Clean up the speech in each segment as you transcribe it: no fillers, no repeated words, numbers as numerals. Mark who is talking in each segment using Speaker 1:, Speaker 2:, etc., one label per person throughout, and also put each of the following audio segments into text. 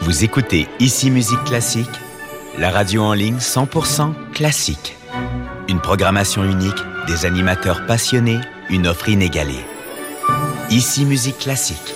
Speaker 1: Vous écoutez Ici Musique Classique, la radio en ligne 100% classique. Une programmation unique, des animateurs passionnés, une offre inégalée. Ici Musique Classique.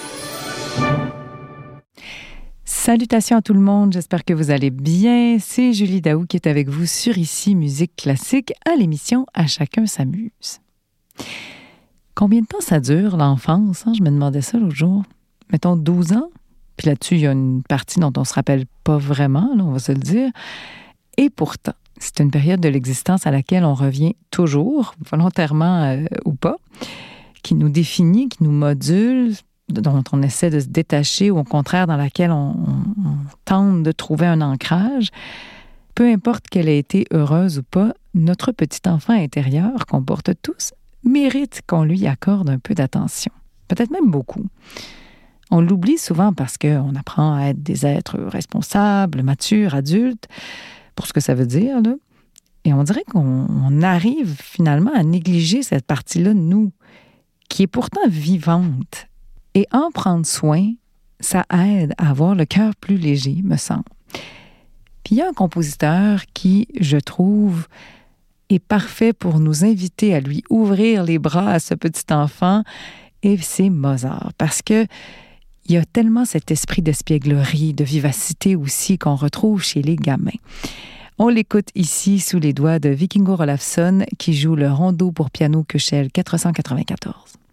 Speaker 2: Salutations à tout le monde, j'espère que vous allez bien. C'est Julie Daou qui est avec vous sur Ici Musique Classique à l'émission À chacun s'amuse. Combien de temps ça dure, l'enfance? Je me demandais ça l'autre jour. Mettons 12 ans. Puis là-dessus, il y a une partie dont on ne se rappelle pas vraiment, là, on va se le dire. Et pourtant, c'est une période de l'existence à laquelle on revient toujours, volontairement ou pas, qui nous définit, qui nous module, dont on essaie de se détacher ou au contraire dans laquelle on tente de trouver un ancrage. Peu importe qu'elle ait été heureuse ou pas, notre petit enfant intérieur qu'on porte tous mérite qu'on lui accorde un peu d'attention, peut-être même beaucoup. On l'oublie souvent parce qu'on apprend à être des êtres responsables, matures, adultes, pour ce que ça veut dire, là. Et on dirait qu'on arrive finalement à négliger cette partie-là de nous, qui est pourtant vivante. Et en prendre soin, ça aide à avoir le cœur plus léger, me semble. Puis il y a un compositeur qui, je trouve, est parfait pour nous inviter à lui ouvrir les bras à ce petit enfant, et c'est Mozart. Parce que il y a tellement cet esprit d'espièglerie, de vivacité aussi qu'on retrouve chez les gamins. On l'écoute ici sous les doigts de Vikingur Olafsson qui joue le rondo pour piano Köchel 494.